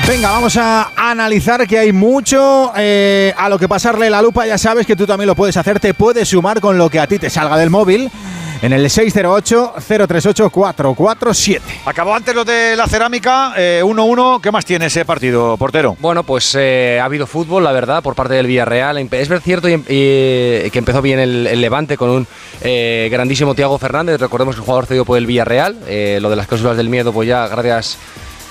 Venga, vamos a analizar que hay mucho a lo que pasarle la lupa. Ya sabes que tú también lo puedes hacer, te puedes sumar con lo que a ti te salga del móvil en el 608-038-447. Acabó antes lo de la cerámica, 1-1. ¿Qué más tiene ese partido, portero? Bueno, pues ha habido fútbol, la verdad, por parte del Villarreal. Es cierto que empezó bien el Levante con un grandísimo Thiago Fernández. Recordemos que el jugador cedido por el Villarreal. Lo de las cláusulas del miedo, pues ya gracias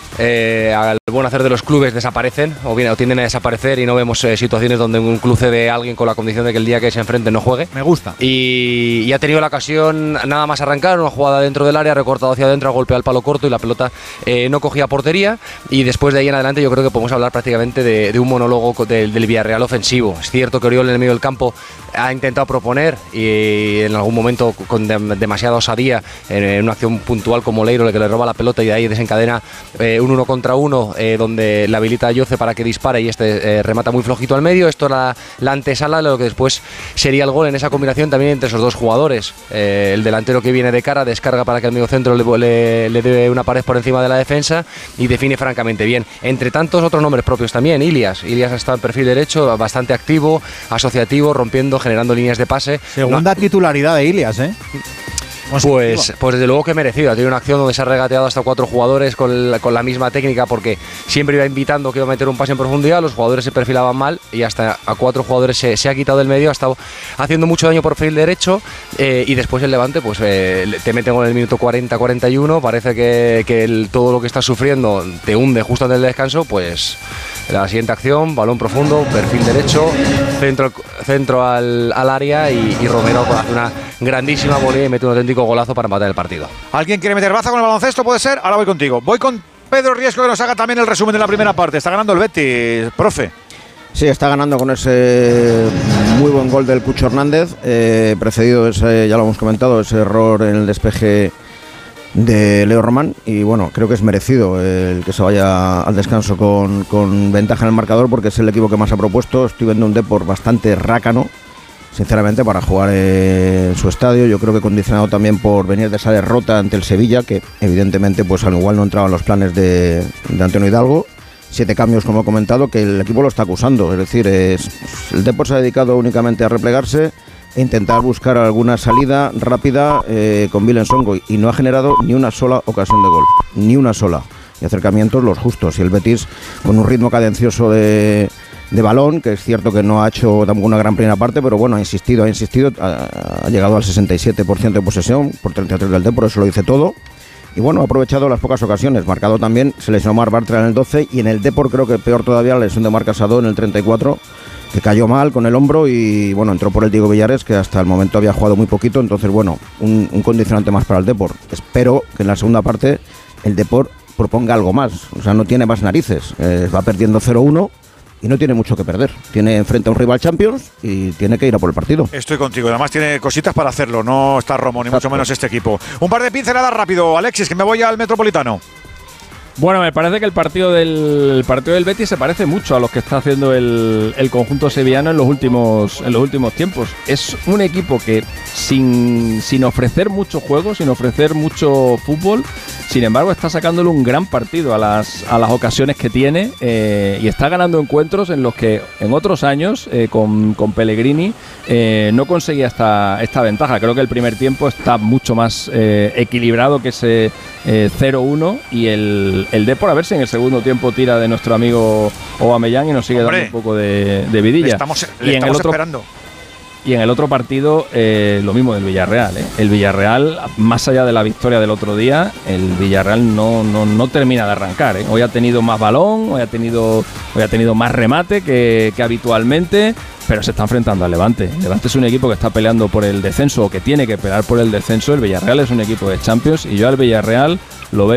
al buen hacer de los clubes desaparecen o tienden a desaparecer y no vemos situaciones donde un club cede a alguien con la condición de que el día que se enfrente no juegue. Me gusta. Y ha tenido la ocasión nada más arrancar, una jugada dentro del área, recortado hacia adentro, golpea al palo corto y la pelota no cogía portería, y después de ahí en adelante yo creo que podemos hablar prácticamente de un monólogo del Villarreal ofensivo. Es cierto que Oriol en el medio del campo ha intentado proponer y en algún momento con demasiada osadía en una acción puntual como Leiro, que le roba la pelota y de ahí desencadena un 1 contra 1 donde le habilita a Yoce para que dispare y remata muy flojito al medio. Esto era la antesala de lo que después sería el gol en esa combinación también entre esos dos jugadores. El delantero que viene de cara descarga para que el mediocentro le dé una pared por encima de la defensa y define francamente bien. Entre tantos otros nombres propios también. Ilias ha estado en perfil derecho, bastante activo, asociativo, rompiendo, generando líneas de pase. Segunda titularidad de Ilias, ¿eh? Pues desde luego que merecido. Ha tenido una acción donde se ha regateado hasta 4 jugadores con la misma técnica, porque siempre iba invitando que iba a meter un pase en profundidad, los jugadores se perfilaban mal y hasta a 4 jugadores se ha quitado del medio, ha estado haciendo mucho daño por perfil derecho, y después el Levante pues te meten con el minuto 40-41, parece que todo lo que estás sufriendo te hunde justo antes del descanso. Pues la siguiente acción, balón profundo, perfil derecho, centro al área y Romero hace una grandísima volea y mete un auténtico golazo para empatar el partido. ¿Alguien quiere meter baza con el baloncesto? ¿Puede ser? Ahora voy contigo. Voy con Pedro Riesco, que nos haga también el resumen de la primera parte. Está ganando el Betis, profe. Sí, está ganando con ese muy buen gol del Cucho Hernández, precedido, ya lo hemos comentado, ese error en el despeje de Leo Román, y bueno, creo que es merecido el que se vaya al descanso con ventaja en el marcador, porque es el equipo que más ha propuesto. Estoy viendo un Depor bastante rácano, sinceramente, para jugar en su estadio. Yo creo que condicionado también por venir de esa derrota ante el Sevilla, que evidentemente pues al igual no entraba en los planes de Antonio Hidalgo. 7 cambios, como he comentado, que el equipo lo está acusando. Es decir, el Depor se ha dedicado únicamente a replegarse e intentar buscar alguna salida rápida con Willem Songo, y no ha generado ni una sola ocasión de gol, ni una sola, y acercamientos los justos. Y el Betis con un ritmo cadencioso de balón, que es cierto que no ha hecho tampoco una gran primera parte, pero bueno, ha insistido, ha llegado al 67% de posesión por 33 del Depor, eso lo dice todo. Y bueno, ha aprovechado las pocas ocasiones, marcado también, se lesionó Marc Bartra en el 12, y en el Depor creo que peor todavía la lesión de Marc Casado en el 34, que cayó mal con el hombro, y bueno, entró por el Diego Villares, que hasta el momento había jugado muy poquito. Entonces bueno, un condicionante más para el Depor. Espero que en la segunda parte el Depor proponga algo más, o sea, no tiene más narices, va perdiendo 0-1 y no tiene mucho que perder. Tiene enfrente a un rival Champions y tiene que ir a por el partido. Estoy contigo, además tiene cositas para hacerlo, no está Romo, ni mucho menos este equipo. Un par de pinceladas rápido, Alexis, que me voy al Metropolitano. Bueno, me parece que el partido del Betis se parece mucho a los que está haciendo el conjunto sevillano en los últimos tiempos. Es un equipo que sin ofrecer mucho juego, sin ofrecer mucho fútbol, sin embargo está sacándole un gran partido a las ocasiones que tiene, y está ganando encuentros en los que en otros años con Pellegrini no conseguía esta ventaja. Creo que el primer tiempo está mucho más equilibrado que ese 0-1, y el Depor, a ver si en el segundo tiempo tira de nuestro amigo Aubameyang y nos sigue dando un poco de vidilla. Estamos esperando. Y en el otro partido, lo mismo del Villarreal. El Villarreal, más allá de la victoria del otro día, el Villarreal no termina de arrancar. Hoy ha tenido más balón, hoy ha tenido más remate que habitualmente, pero se está enfrentando al Levante. El Levante es un equipo que está peleando por el descenso, o que tiene que pelear por el descenso. El Villarreal es un equipo de Champions, y yo al Villarreal lo veo